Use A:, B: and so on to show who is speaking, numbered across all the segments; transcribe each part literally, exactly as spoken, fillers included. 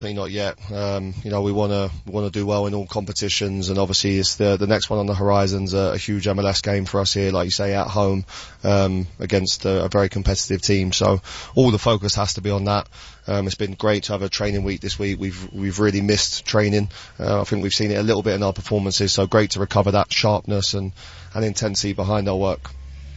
A: Not yet. Um, you know, we want to want to do well in all competitions, and obviously it's the the next one on the horizon's a, a huge M L S game for us here, like you say, at home um, against a, a very competitive team. So all the focus has to be on that. Um, it's been great to have a training week this week. We've we've really missed training. Uh, I think we've seen it a little bit in our performances. So great to recover that sharpness and, and intensity behind our work.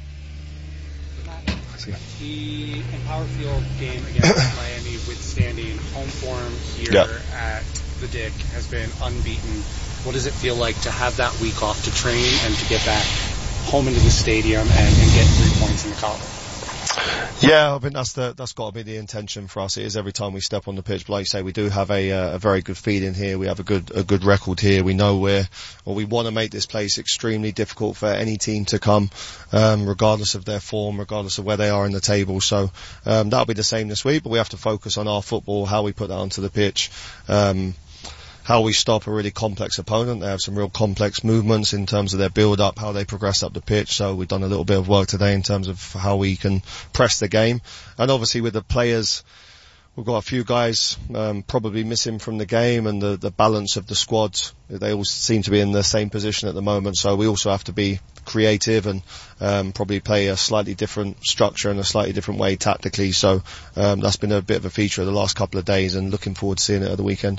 B: The Empower Field game against Miami, withstanding home form here
A: yep.
B: at the Dick, has been unbeaten. What does it feel like to have that week off to train and to get back home into the stadium and, and get three points in the column?
A: Yeah, I think that's the that's got to be the intention for us. It is every time we step on the pitch. But like you say, we do have a uh, a very good feeling here. We have a good a good record here. We know we're, or we want to make this place extremely difficult for any team to come, um, regardless of their form, regardless of where they are in the table. So um, that'll be the same this week. But we have to focus on our football, how we put that onto the pitch. Um, how we stop a really complex opponent. They have some real complex movements in terms of their build-up, how they progress up the pitch. So we've done a little bit of work today in terms of how we can press the game. And obviously with the players, we've got a few guys um, probably missing from the game, and the, the balance of the squad, they all seem to be in the same position at the moment. So we also have to be creative and um, probably play a slightly different structure and a slightly different way tactically. So um, that's been a bit of a feature of the last couple of days, and looking forward to seeing it at the weekend.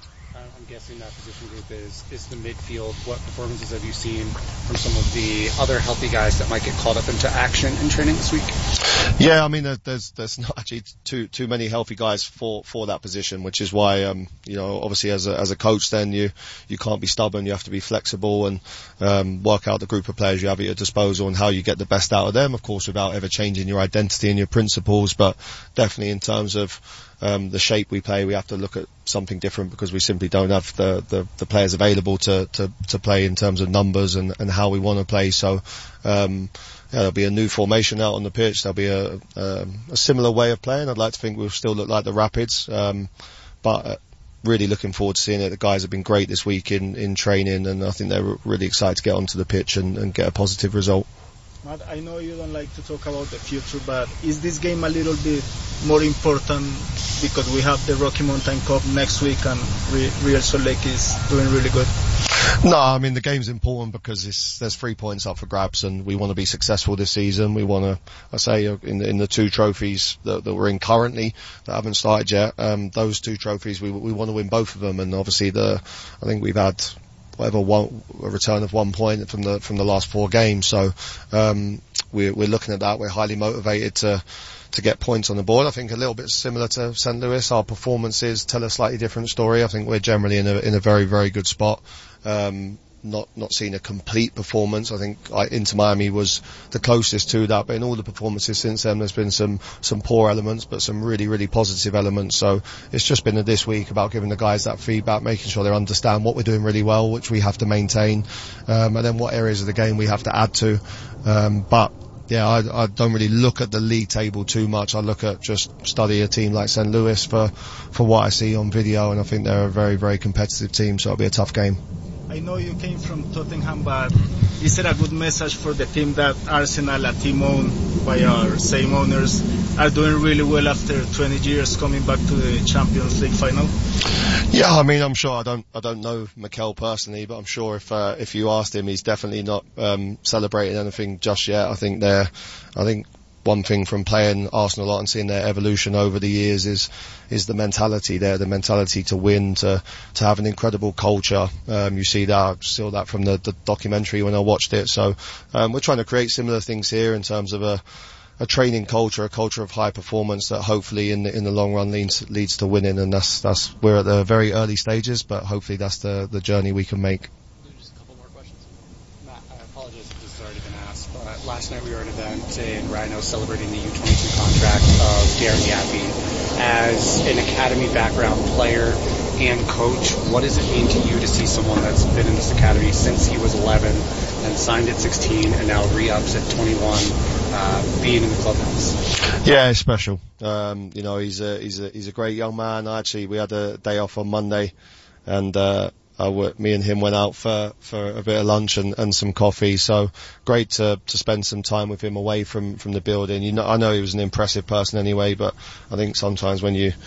B: Guessing that position group is, is the midfield. What performances have you seen from some of the other healthy guys that might get caught up into action in training this week?
A: Yeah, I mean, there's there's not actually too too many healthy guys for, for that position, which is why um you know obviously as a as a coach then you you can't be stubborn. You have to be flexible and um work out the group of players you have at your disposal and how you get the best out of them. Of course, without ever changing your identity and your principles, but definitely in terms of Um, the shape we play, we have to look at something different because we simply don't have the, the, the players available to, to, to play in terms of numbers and, and how we want to play. So, um, yeah, there'll be a new formation out on the pitch. There'll be a, a, a similar way of playing. I'd like to think we'll still look like the Rapids. Um, but uh, really looking forward to seeing it. The guys have been great this week in, in training, and I think they're really excited to get onto the pitch and, and get a positive result.
C: Matt, I know you don't like to talk about the future, but is this game a little bit more important because we have the Rocky Mountain Cup next week and Real Salt Lake is doing really good?
A: No, I mean, the game's important because it's, there's three points up for grabs, and we want to be successful this season. We want to, I say, in the, in the two trophies that, that we're in currently that haven't started yet, um, those two trophies, we, we want to win both of them. And obviously the, I think we've had whatever one, a return of one point from the from the last four games. So um, we're we're looking at that. We're highly motivated to to get points on the board. I think a little bit similar to Saint Louis. Our performances tell a slightly different story. I think we're generally in a in a very very good spot. Um, not not seeing a complete performance. I think I, Inter Miami was the closest to that, but in all the performances since then, there's been some some poor elements, but some really really positive elements. So it's just been this week about giving the guys that feedback, making sure they understand what we're doing really well, which we have to maintain, um, and then what areas of the game we have to add to. Um, but yeah, I, I don't really look at the league table too much. I look at just study a team like Saint Louis for for what I see on video, and I think they're a very very competitive team. So it'll be a tough game.
C: I know you came from Tottenham, but is it a good message for the team that Arsenal, a team owned by our same owners, are doing really well after twenty years coming back to the Champions League final?
A: Yeah, I mean, I'm sure I don't I don't know Mikel personally, but I'm sure if uh, if you asked him, he's definitely not um, celebrating anything just yet. I think they're, I think. One thing from playing Arsenal a lot and seeing their evolution over the years is is the mentality there, the mentality to win, to to have an incredible culture. Um, you see that, I saw that from the, the documentary when I watched it. So um, we're trying to create similar things here in terms of a, a training culture, a culture of high performance that hopefully in the, in the long run leads leads to winning. And that's that's we're at the very early stages, but hopefully that's the the journey we can make.
B: Last night we were at an event in Rhino celebrating the U twenty-two contract of Darren Yappy. As an academy background player and coach, what does it mean to you to see someone that's been in this academy since he was eleven and signed at sixteen and now re-ups at twenty-one, uh, being in the clubhouse?
A: Yeah, it's special. Um, you know, he's a, he's a, he's a great young man. Actually, we had a day off on Monday and, uh, Uh, me and him went out for, for a bit of lunch and, and some coffee. So great to, to spend some time with him away from, from the building. You know, I know he was an impressive person anyway, but I think sometimes when you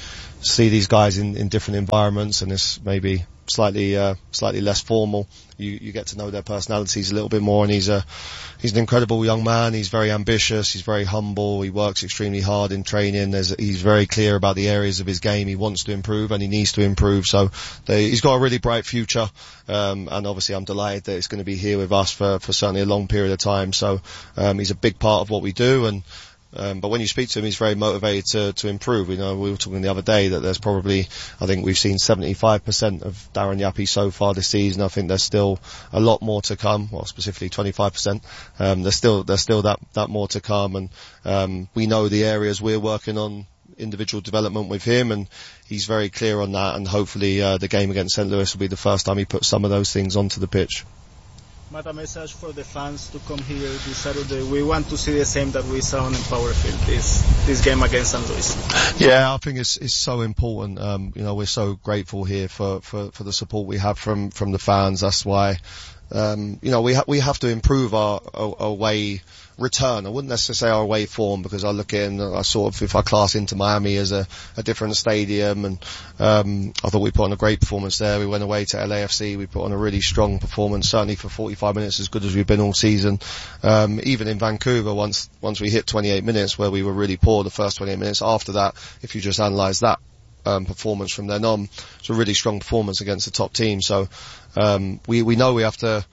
A: see these guys in, in different environments, and it's maybe slightly uh, slightly less formal. You you get to know their personalities a little bit more, and he's a he's an incredible young man. He's very ambitious. He's very humble. He works extremely hard in training. There's, he's very clear about the areas of his game he wants to improve and he needs to improve. So they, he's got a really bright future, um, and obviously I'm delighted that it's going to be here with us for for certainly a long period of time. So um, he's a big part of what we do, and. Um, but when you speak to him, he's very motivated to, to improve. You know, we were talking the other day that there's probably, I think we've seen seventy-five percent of Darren Yapi so far this season. I think there's still a lot more to come, well, specifically twenty-five percent. Um, there's still, there's still that, that more to come. And, um, we know the areas we're working on, individual development with him, and he's very clear on that. And hopefully, uh, the game against Saint Louis will be the first time he puts some of those things onto the pitch.
C: Matt, a message for the fans to come here this Saturday. We want to see the same that we saw on Empower Field this this game against Saint Louis.
A: Yeah, I think it's it's so important. Um, you know, we're so grateful here for, for, for the support we have from, from the fans. That's why, um, you know, we ha- we have to improve our, our, our away return. I wouldn't necessarily say our away form, because I look in, I sort of, if I class into Miami as a, a different stadium, and um, I thought we put on a great performance there. We went away to L A F C, we put on a really strong performance, certainly for forty-five minutes, as good as we've been all season. Um, even in Vancouver, once once we hit twenty-eight minutes, where we were really poor the first twenty-eight minutes, after that, if you just analyse that um, performance from then on, it's a really strong performance against the top team. So um, we, we know we have to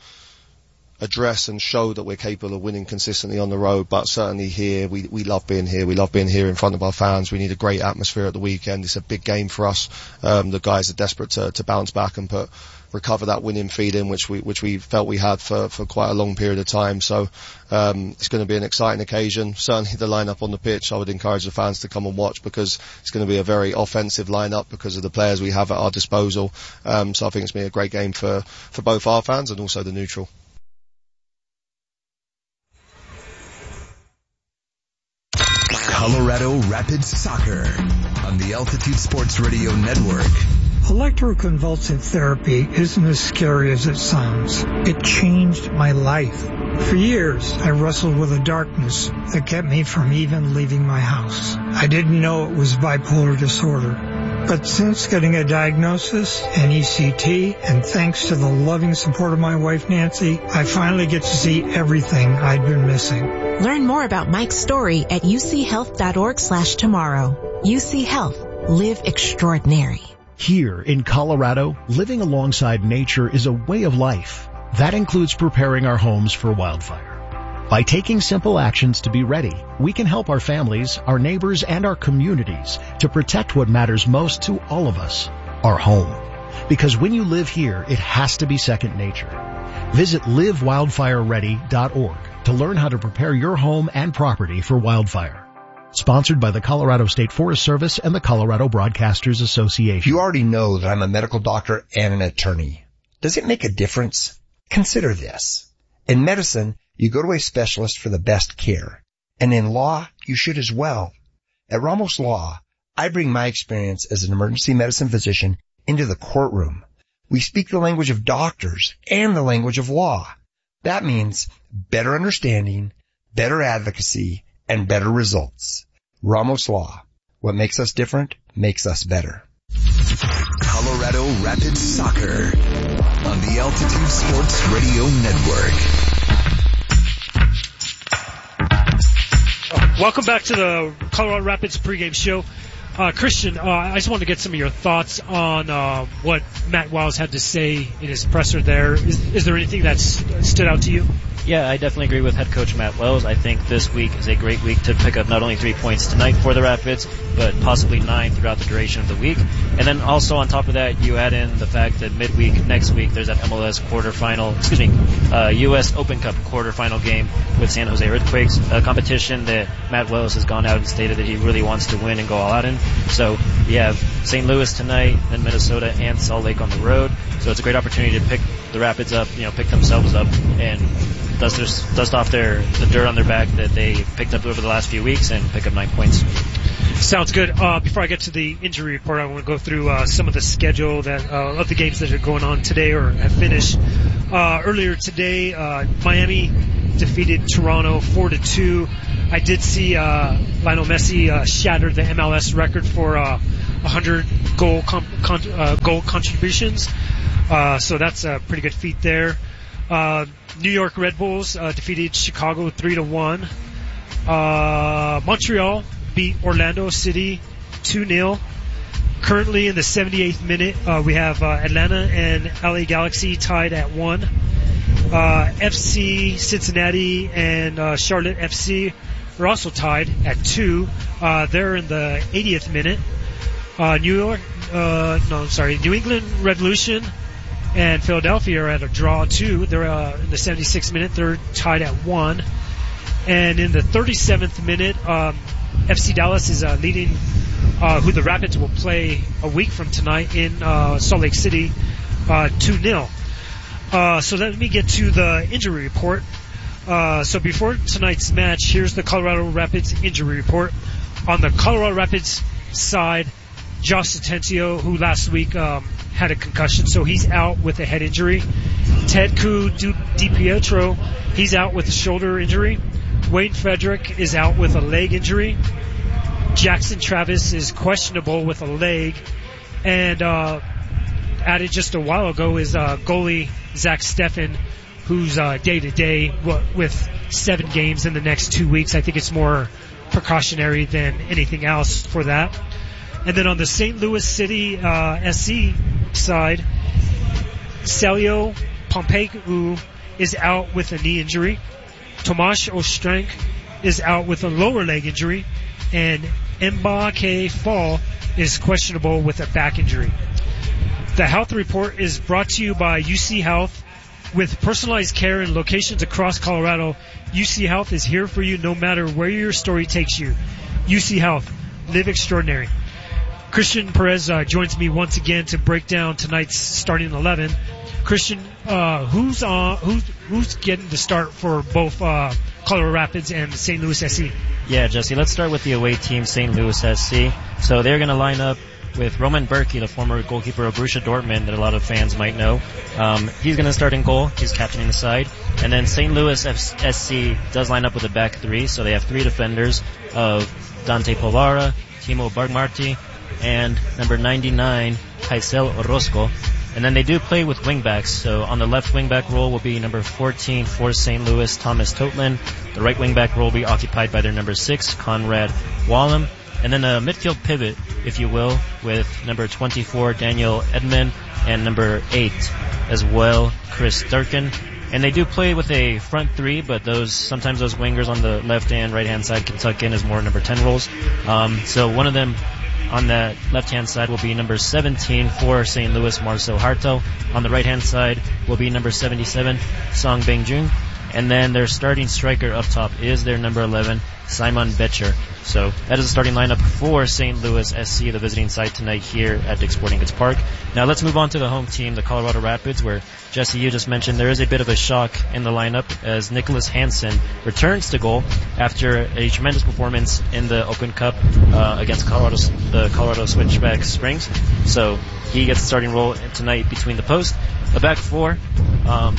A: address and show that we're capable of winning consistently on the road, but certainly here, we, we love being here. We love being here in front of our fans. We need a great atmosphere at the weekend. It's a big game for us. Um, the guys are desperate to, to bounce back and put, recover that winning feeling, which we, which we felt we had for, for quite a long period of time. So, um, it's going to be an exciting occasion. Certainly the lineup on the pitch, I would encourage the fans to come and watch, because it's going to be a very offensive lineup because of the players we have at our disposal. Um, so I think it's going to be a great game for, for both our fans and also the neutral.
D: Colorado Rapids Soccer on the Altitude Sports Radio Network.
E: Electroconvulsive therapy isn't as scary as it sounds. It changed my life. For years, I wrestled with a darkness that kept me from even leaving my house. I didn't know it was bipolar disorder. But since getting a diagnosis, an E C T, and thanks to the loving support of my wife Nancy, I finally get to see everything I'd been missing.
F: Learn more about Mike's story at uchealth.org slash tomorrow. U C Health. Live extraordinary.
G: Here in Colorado, living alongside nature is a way of life. That includes preparing our homes for wildfire. By taking simple actions to be ready, we can help our families, our neighbors, and our communities to protect what matters most to all of us, our home. Because when you live here, it has to be second nature. Visit live wildfire ready dot org to learn how to prepare your home and property for wildfire. Sponsored by the Colorado State Forest Service and the Colorado Broadcasters Association.
H: You already know that I'm a medical doctor and an attorney. Does it make a difference? Consider this. In medicine, you go to a specialist for the best care. And in law, you should as well. At Ramos Law, I bring my experience as an emergency medicine physician into the courtroom. We speak the language of doctors and the language of law. That means better understanding, better advocacy, and better results. Ramos Law. What makes us different makes us better.
D: Colorado Rapids Soccer on the Altitude Sports Radio Network.
I: Welcome back to the Colorado Rapids pregame show. Uh, Christian, uh, I just wanted to get some of your thoughts on uh, what Matt Wiles had to say in his presser there. Is, is there anything that stood out to you?
J: Yeah, I definitely agree with head coach Matt Wells. I think this week is a great week to pick up not only three points tonight for the Rapids, but possibly nine throughout the duration of the week. And then also on top of that, you add in the fact that midweek, next week, there's that M L S quarterfinal, excuse me, uh, U S Open Cup quarterfinal game with San Jose Earthquakes, a competition that Matt Wells has gone out and stated that he really wants to win and go all out in. So you have Saint Louis tonight, then Minnesota and Salt Lake on the road. So it's a great opportunity to pick the Rapids up, you know, pick themselves up and dust, their, dust off their the dirt on their back that they picked up over the last few weeks and pick up nine points.
I: Sounds good. Uh, before I get to the injury report, I want to go through uh, some of the schedule that uh, of the games that are going on today or have finished. Uh, earlier today, uh, Miami defeated Toronto four to two. I did see uh, Lionel Messi uh, shatter the M L S record for uh, one hundred goal com- con- uh, goal contributions. Uh, so that's a pretty good feat there. Uh, New York Red Bulls uh, defeated Chicago three to one. Uh, Montreal beat Orlando City two nil. Currently in the seventy-eighth minute, uh, we have uh, Atlanta and L A Galaxy tied at one. Uh, F C Cincinnati and uh, Charlotte F C are also tied at two. Uh, they're in the eightieth minute. Uh, New York, uh, no, I'm sorry, New England Revolution and Philadelphia are at a draw too. They're uh, in the seventy-sixth minute. They're tied at one. And in the thirty-seventh minute, um, F C Dallas is uh, leading, uh, who the Rapids will play a week from tonight in uh, Salt Lake City, uh, two nil. Uh, so let me get to the injury report. Uh, so before tonight's match, here's the Colorado Rapids injury report. On the Colorado Rapids side, Josh Atencio, who last week um, had a concussion, so he's out with a head injury. Ted Ku DiPietro, he's out with a shoulder injury. Wayne Frederick is out with a leg injury. Jackson Travis is questionable with a leg. And uh, added just a while ago is uh, goalie Zach Steffen, who's uh, day-to-day with seven games in the next two weeks. I think it's more precautionary than anything else for that. And then on the Saint Louis City uh, S C side, Celio Pompeu is out with a knee injury. Tomasz Ostrank is out with a lower leg injury. And Mbake Fall is questionable with a back injury. The health report is brought to you by U C Health. With personalized care in locations across Colorado, U C Health is here for you no matter where your story takes you. U C Health. Live extraordinary. Christian Perez uh, joins me once again to break down tonight's starting eleven. Christian, uh, who's on? Who's who's getting the start for both uh, Colorado Rapids and Saint Louis S C?
J: Yeah, Jesse. Let's start with the away team, Saint Louis S C. So they're going to line up with Roman Berkey, the former goalkeeper of Borussia Dortmund that a lot of fans might know. Um, he's going to start in goal. He's captaining the side. And then Saint Louis S C does line up with a back three, so they have three defenders of Dante Pollara, Timo Bergmarti, and number ninety-nine, Kaisel Orozco. And then they do play with wingbacks, so on the left wingback role will be number fourteen for Saint Louis, Thomas Totlin. The right wingback role will be occupied by their number six, Conrad Wallem. And then a midfield pivot, if you will, with number twenty-four, Daniel Edmond, and number eight as well, Chris Durkin. And they do play with a front three, but those sometimes those wingers on the left and right hand side can tuck in as more number ten roles. Um, so one of them on that left-hand side will be number seventeen for Saint Louis, Marcel Hartel. On the right-hand side will be number seventy-seven, Song Beng-jun. And then their starting striker up top is their number eleven, Simon Betcher. So that is the starting lineup for Saint Louis S C, the visiting side tonight here at Dick's Sporting Goods Park. Now let's move on to the home team, the Colorado Rapids, where Jesse, you just mentioned there is a bit of a shock in the lineup as Nicholas Hansen returns to goal after a tremendous performance in the Open Cup uh, against Colorado, the Colorado Switchback Springs. So he gets the starting role tonight between the posts. The back four, um,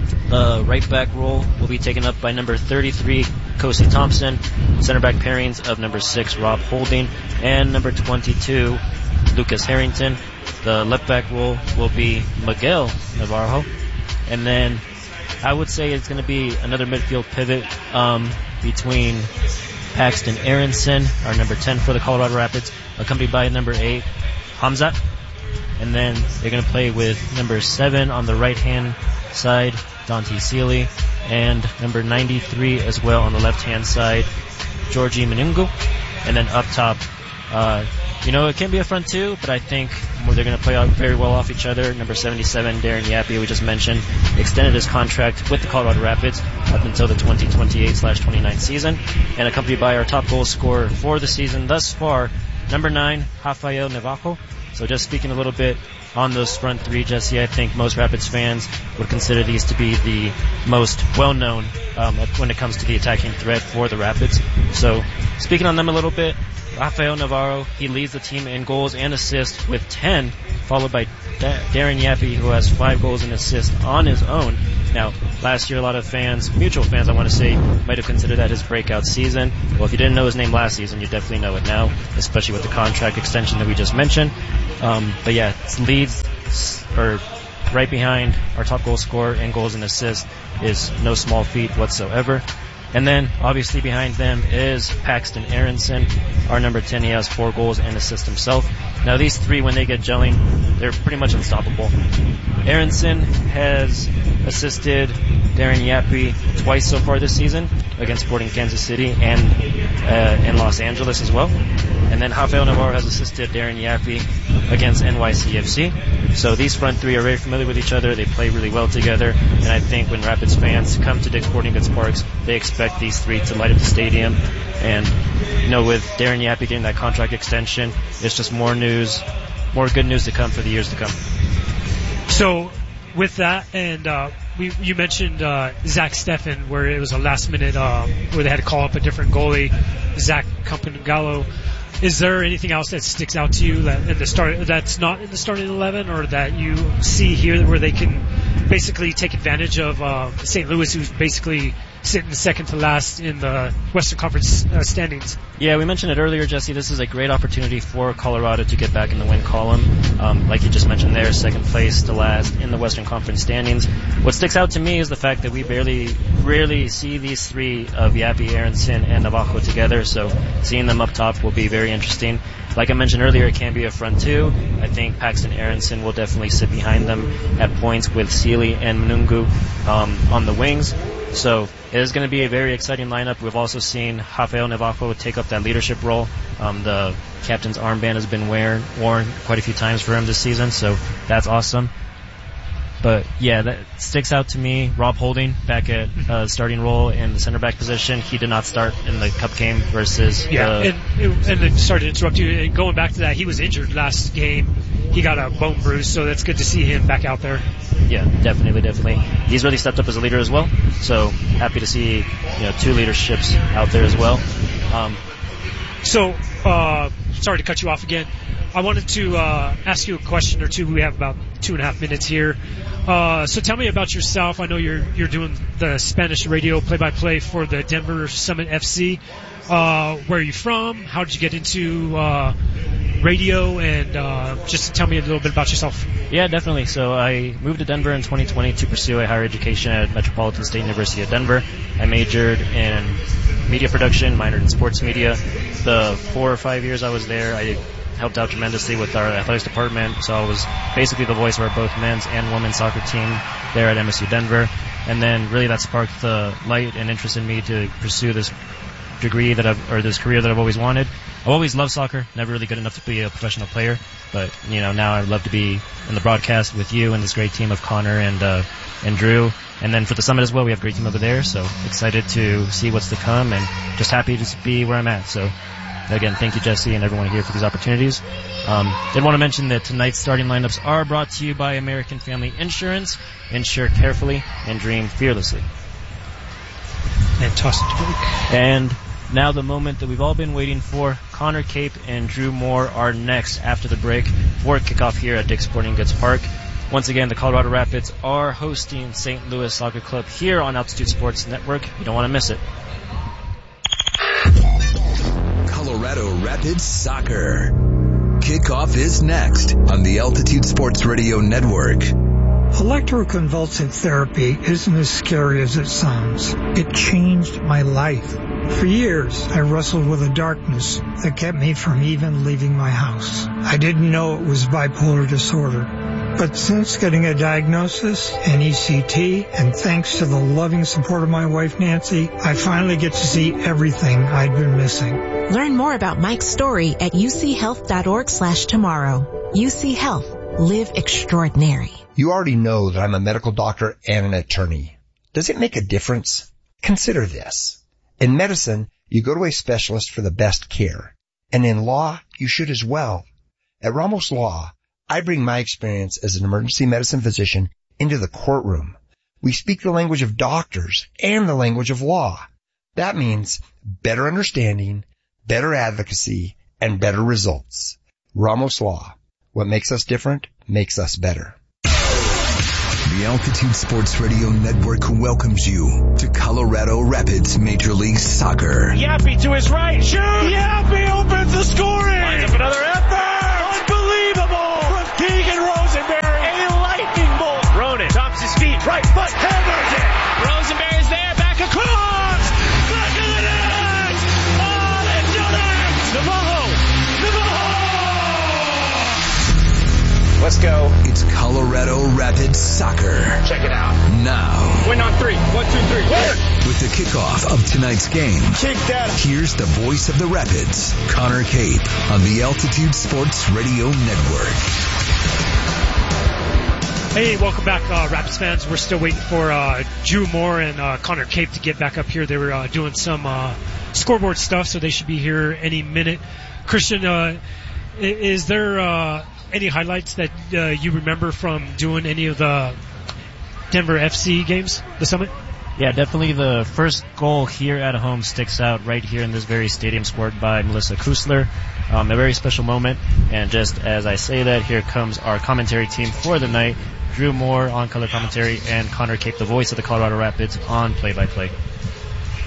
J: the right back role will be taken up by number thirty-three, Kosi Thompson, center back pairings of number six, Rob Holding, and number twenty-two, Lucas Harrington. The left back role will be Miguel Navarro. And then I would say it's going to be another midfield pivot um, between Paxton Aronson, our number ten for the Colorado Rapids, accompanied by number eight, Hamza. And then they're going to play with number seven on the right-hand side, Dante Sealy, and number ninety-three as well on the left-hand side, Georgie Menungu. And then up top, uh, you know, it can be a front two, but I think they're going to play out very well off each other. Number seventy-seven, Darren Yappie, we just mentioned, extended his contract with the Colorado Rapids up until the twenty twenty-eight twenty-nine season. And accompanied by our top goal scorer for the season thus far, number nine, Rafael Navajo. So just speaking a little bit on those front three, Jesse, I think most Rapids fans would consider these to be the most well-known um, when it comes to the attacking threat for the Rapids. So speaking on them a little bit, Rafael Navarro, he leads the team in goals and assists with ten, followed by Da- Darren Yappy, who has five goals and assists on his own. Now, last year, a lot of fans, mutual fans, I want to say, might have considered that his breakout season. Well, if you didn't know his name last season, you definitely know it now, especially with the contract extension that we just mentioned. Um, but yeah, leads or right behind our top goal scorer in goals and assists is no small feat whatsoever. And then, obviously, behind them is Paxton Aronson, our number ten. He has four goals and assists himself. Now, these three, when they get gelling, they're pretty much unstoppable. Aronson has assisted Darren Yappy twice so far this season against Sporting Kansas City and uh, in Los Angeles as well. And then Rafael Navarro has assisted Darren Yappy against N Y C F C. So these front three are very familiar with each other. They play really well together. And I think when Rapids fans come to Dick's Sporting Goods Parks, they expect these three to light up the stadium. And, you know, with Darren Yappy getting that contract extension, it's just more news, more good news to come for the years to come.
I: So, with that, and uh, we, you mentioned uh, Zach Steffen, where it was a last minute, uh, where they had to call up a different goalie, Zach Campangallo. Is there anything else that sticks out to you that in the start that's not in the starting eleven, or that you see here where they can basically take advantage of uh, Saint Louis, who's basically sitting second to last in the Western Conference uh, standings?
J: Yeah, we mentioned it earlier, Jesse. This is a great opportunity for Colorado to get back in the win column. Um, like you just mentioned there, second place to last in the Western Conference standings. What sticks out to me is the fact that we barely, rarely see these three of Yappy, Aronson, and Navajo together. So seeing them up top will be very interesting. Like I mentioned earlier, it can be a front two. I think Paxton Aronson will definitely sit behind them at points with Sealy and Manungu um, on the wings. So it is going to be a very exciting lineup. We've also seen Rafael Navajo take up that leadership role. Um, the captain's armband has been wearing, worn quite a few times for him this season, so that's awesome. But yeah, that sticks out to me. Rob Holding back at uh, starting role in the center back position. He did not start in the cup game versus.
I: Yeah,
J: uh,
I: and, and then sorry to interrupt you. Going back to that, he was injured last game. He got a bone bruise, so that's good to see him back out there.
J: Yeah, definitely, definitely. He's really stepped up as a leader as well. So happy to see, you know, two leaderships out there as well. Um,
I: so uh, sorry to cut you off again. I wanted to uh, ask you a question or two. We have about two and a half minutes here. Uh, so tell me about yourself. I know you're you're doing the Spanish radio play-by-play for the Denver Summit F C. Uh, where are you from? How did you get into uh, radio? And uh, just tell me a little bit about yourself.
J: Yeah, definitely. So I moved to Denver in twenty twenty to pursue a higher education at Metropolitan State University of Denver. I majored in media production, minored in sports media. The four or five years I was there, I helped out tremendously with our athletics department, so I was basically the voice of our both men's and women's soccer team there at M S U Denver. And then really that sparked the light and interest in me to pursue this degree that I've, or this career that I've always wanted. I've always loved soccer, never really good enough to be a professional player, but you know, now I'd love to be in the broadcast with you and this great team of Connor and uh, and Drew. And then for the summit as well, we have a great team over there, so excited to see what's to come and just happy to be where I'm at. So again, thank you, Jesse, and everyone here for these opportunities. Um, did want to mention that tonight's starting lineups are brought to you by American Family Insurance. Insure carefully and dream fearlessly.
I: And toss it to break.
J: And now the moment that we've all been waiting for. Connor Cape and Drew Moore are next after the break for kickoff here at Dick's Sporting Goods Park. Once again, the Colorado Rapids are hosting Saint Louis Soccer Club here on Altitude Sports Network. You don't want to miss it.
D: Colorado Rapids Soccer. Kickoff is next on the Altitude Sports Radio Network.
E: Electroconvulsive therapy isn't as scary as it sounds. It changed my life. For years, I wrestled with a darkness that kept me from even leaving my house. I didn't know it was bipolar disorder. But since getting a diagnosis, an E C T, and thanks to the loving support of my wife Nancy, I finally get to see everything I'd been missing.
F: Learn more about Mike's story at uchealth.org slash tomorrow. U C Health. Live extraordinary.
H: You already know that I'm a medical doctor and an attorney. Does it make a difference? Consider this. In medicine, you go to a specialist for the best care. And in law, you should as well. At Ramos Law, I bring my experience as an emergency medicine physician into the courtroom. We speak the language of doctors and the language of law. That means better understanding, better advocacy, and better results. Ramos Law. What makes us different makes us better.
D: The Altitude Sports Radio Network welcomes you to Colorado Rapids Major League Soccer.
K: Yappy to his right, shoot! Yappy opens the scoring! Lines up another effort! Unbelievable! From Keegan Rosenberry, a lightning bolt! Ronan tops his feet, right foot, hammers it! Rosenberry's there, back across! Back of the net! Oh, they've done it! Navajo! Navajo! Let's go.
D: It's Colorado Rapids Soccer.
K: Check it out.
D: Now.
K: Win on three. One, two, three. Win!
D: With the kickoff of tonight's game.
K: Kick that.
D: Here's the voice of the Rapids, Connor Cape, on the Altitude Sports Radio Network.
I: Hey, welcome back, uh, Rapids fans. We're still waiting for uh, Drew Moore and uh, Connor Cape to get back up here. They were uh, doing some uh, scoreboard stuff, so they should be here any minute. Christian, uh, is there uh, any highlights that uh, you remember from doing any of the Denver F C games, the Summit?
J: Yeah, definitely the first goal here at home sticks out right here in this very stadium, scored by Melissa Kusler. Um, a very special moment. And just as I say that, here comes our commentary team for the night. Drew Moore on color commentary and Connor Cape, the voice of the Colorado Rapids, on play-by-play.